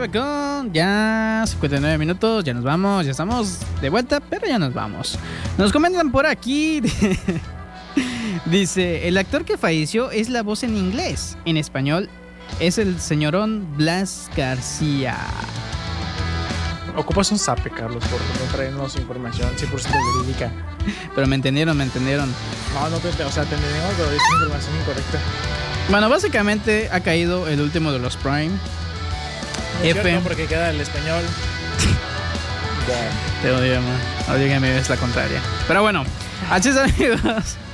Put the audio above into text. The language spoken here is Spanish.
9 con ya 59 minutos. Ya nos vamos, ya estamos de vuelta, pero ya nos vamos. Nos comentan por aquí. Dice, el actor que falleció es la voz en inglés. En español es el señorón Blas García. Ocupas un zape, Carlos, por no traernos información 100% verídica. Pero me entendieron. No te entendemos, pero es información incorrecta. Bueno, básicamente ha caído el último de los Prime. No es cierto, porque queda el español. Te odio, man. Odio que me ves la contraria. Pero bueno, así es, amigos.